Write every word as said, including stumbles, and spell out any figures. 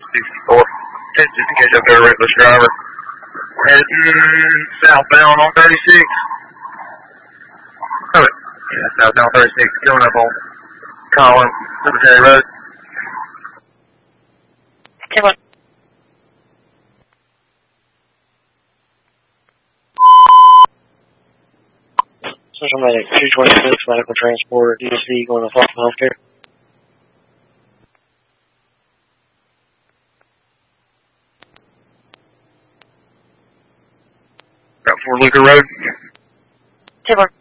sixty-four. Just to catch up to a reckless driver. Heading southbound on thirty-six. Oh, yeah, southbound thirty-six, coming up on Collins, Cemetery Road. Come on. Social Medic two twenty-six, medical transport, D C, going to Folsom Healthcare. Got Fort Luca Road. Timber.